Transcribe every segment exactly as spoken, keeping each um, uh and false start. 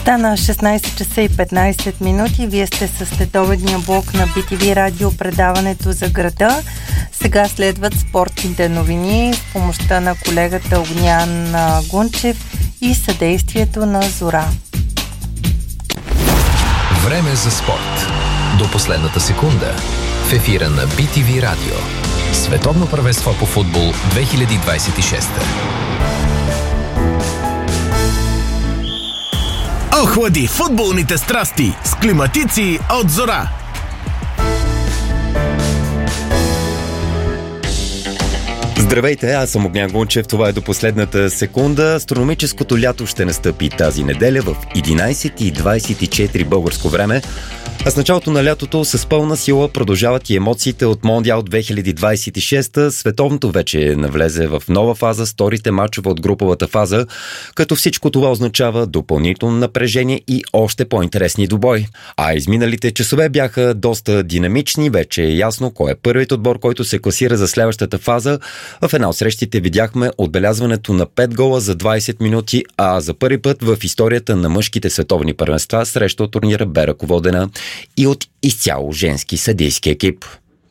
Стана шестнайсет часа и петнайсет минути. Вие сте със следобедния блок на Би Ти Ви радио, предаването за града. Сега следват спортните новини с помощта на колегата Огнян Гунчев и съдействието на Зора. Време за спорт. До последната секунда. В ефира на Би Ти Ви радио. Световно първенство по футбол две хиляди двайсет и шеста. Охлади футболните страсти с климатици от Зора. Здравейте, аз съм Огнян Гунчев, това е до последната секунда. Астрономическото лято ще настъпи тази неделя в единайсет и двайсет и четири българско време. А с началото на лятото с пълна сила продължават и емоциите от Мондиал две хиляди двайсет и шеста. Световното вече навлезе в нова фаза с вторите мачове от груповата фаза, като всичко това означава допълнително напрежение и още по-интересни добой. А изминалите часове бяха доста динамични, вече е ясно кой е първият отбор, който се класира за следващата фаза. В една от срещите видяхме отбелязването на пет гола за двайсет минути, а за първи път в историята на мъжките световни първенства среща от турнира бе ръководена и от изцяло женски съдийски екип.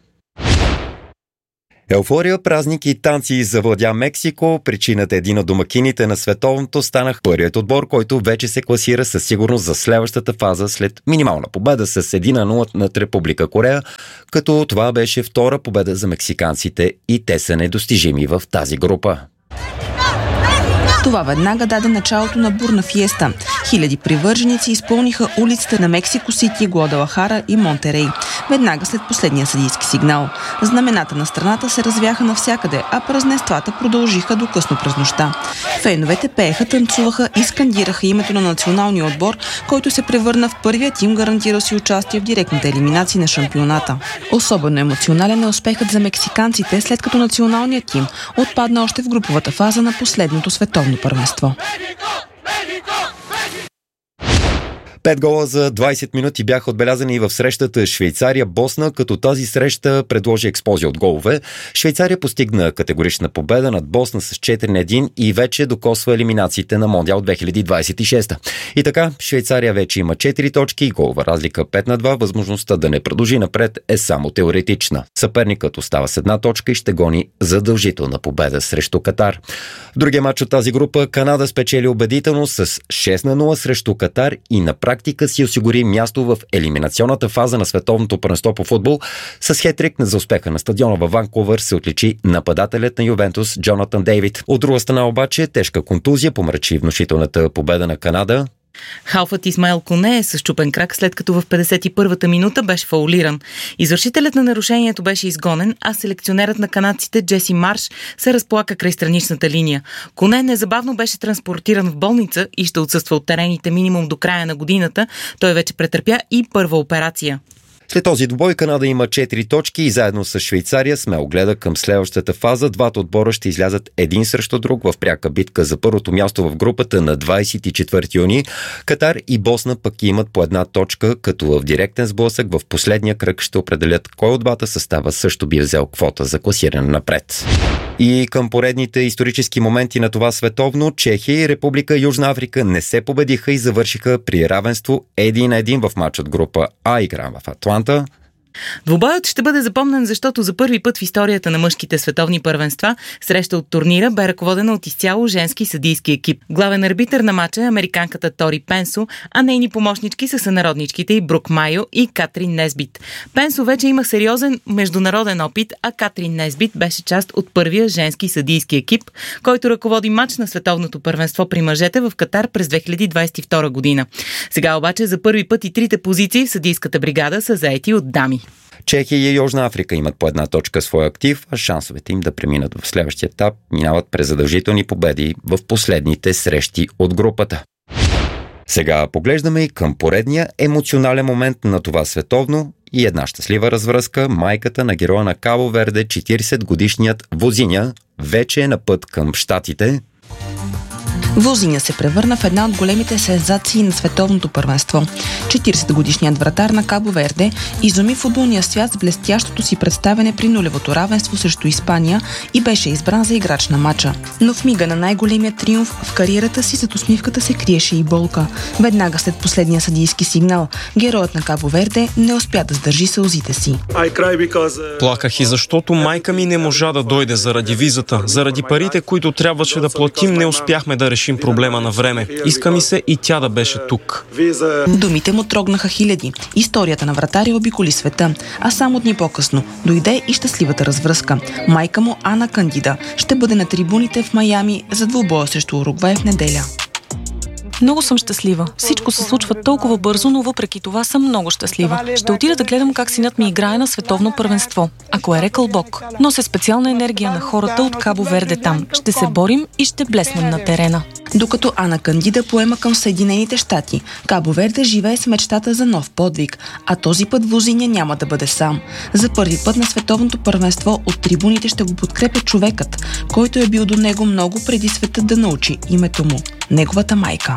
Еуфория, празник и танци завладя Мексико. Причината е един от домакините на световното станах първият отбор, който вече се класира със сигурност за следващата фаза след минимална победа с едно на нула над Република Корея, като това беше втора победа за мексиканците и те са недостижими в тази група. Това веднага даде началото на бурна фиеста. Хиляди привърженици изпълниха улиците на Мексико Сити, Гуадалахара и Монтерей. Веднага след последния съдийски сигнал. Знамената на страната се развяха навсякъде, а празненствата продължиха до късно през нощта. Феновете пееха, танцуваха и скандираха името на националния отбор, който се превърна в първия тим, гарантирал си участие в директните елиминации на шампионата. Особено емоционален е успехът за мексиканците, след като националният тим отпадна още в груповата фаза на последното световно първенство. Пет гола за двайсет минути бяха отбелязани и в срещата Швейцария-Босна, като тази среща предложи експлозия от голове. Швейцария постигна категорична победа над Босна с четири на едно и вече докосва елиминациите на Мондиал две хиляди двайсет и шеста. И така, Швейцария вече има четири точки и голова разлика пет на два. Възможността да не продължи напред е само теоретична. Съперникът остава с една точка и ще гони задължителна победа срещу Катар. В другия матч от тази група Канада спечели убедително с шест на нула срещу Катар и на практика си осигури място в елиминационната фаза на световното първенство по футбол. С хетрик за успеха на стадиона във Ванкувър се отличи нападателят на Ювентус Джонатан Дейвид. От друга страна обаче тежка контузия помрачи внушителната победа на Канада. Халфът Исмаел Коне е с счупен крак, след като в петдесет и първата минута беше фаулиран. Извършителят на нарушението беше изгонен, а селекционерът на канадците Джеси Марш се разплака край страничната линия. Коне незабавно беше транспортиран в болница и ще отсъства от терените минимум до края на годината. Той вече претърпя и първа операция. След този двубой Канада има четири точки и заедно с Швейцария смело гледа към следващата фаза. Двата отбора ще излязат един срещу друг в пряка битка за първото място в групата на двайсет и четвърти юни. Катар и Босна пък имат по една точка, като в директен сблъсък в последния кръг ще определят кой от двата състава също би взел квота за класиране напред. И към поредните исторически моменти на това световно, Чехия и Република Южна Африка не се победиха и завършиха при равенство един на един в матч от група А, игра в Атланта. Двубоят ще бъде запомнен, защото за първи път в историята на мъжките световни първенства среща от турнира бе ръководена от изцяло женски съдийски екип. Главен арбитър на матча е американката Тори Пенсо, а нейни помощнички са сънародничките и Брук Майо и Катрин Несбит. Пенсо вече има сериозен международен опит, а Катрин Несбит беше част от първия женски съдийски екип, който ръководи матч на световното първенство при мъжете в Катар през две хиляди двайсет и втора година. Сега обаче за първи път и трите позиции в съдийската бригада са заети от дами. Чехия и Южна Африка имат по една точка своя актив, а шансовете им да преминат в следващия етап минават през задължителни победи в последните срещи от групата. Сега поглеждаме и към поредния емоционален момент на това световно и една щастлива развръзка. Майката на героя на Кабо Верде, четирийсет годишният Возиня, вече е на път към Щатите. Возиня се превърна в една от големите сензации на световното първенство. четиридесетгодишният вратар на Кабо Верде изуми футболния свят с блестящото си представяне при нулевото равенство срещу Испания и беше избран за играч на матча. Но в мига на най-големия триумф в кариерата си зад усмивката се криеше и болка. Веднага след последния съдийски сигнал, героят на Кабо Верде не успя да сдържи сълзите си. Плаках и защото майка ми не можа да дойде заради визата. Заради парите, които трябваше да платим, не успяхме да решим проблема на време. Иска ми се и тя да беше тук. Думите му трогнаха хиляди. Историята на вратаря обиколи света. А само дни по-късно дойде и щастливата развръзка. Майка му, Ана Кандида, ще бъде на трибуните в Майами за двубоя срещу Уругвай в неделя. Много съм щастлива. Всичко се случва толкова бързо, но въпреки това съм много щастлива. Ще отида да гледам как синът ми играе на световно първенство. Ако е рекъл Бог. Нося специална енергия на хората от Кабо Верде там. Ще се борим и ще блеснем на терена. Докато Ана Кандида поема към Съединените щати, Кабо Верде живее с мечтата за нов подвиг, а този път Возиня няма да бъде сам. За първи път на световното първенство от трибуните ще го подкрепя човекът, който е бил до него много преди светът да научи името му – неговата майка.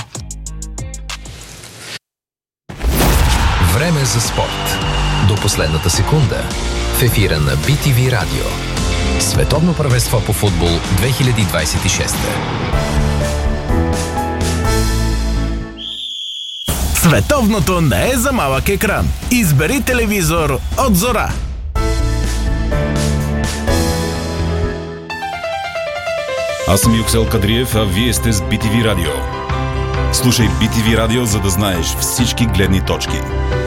Време за спорт. До последната секунда. В ефира на би ти ви Радио. Световно първенство по футбол две хиляди двадесет и шеста. Световното не е за малък екран. Избери телевизор от Зора. Аз съм Юксел Кадриев, а вие сте с би ти ви Радио. Слушай би ти ви Радио, за да знаеш всички гледни точки.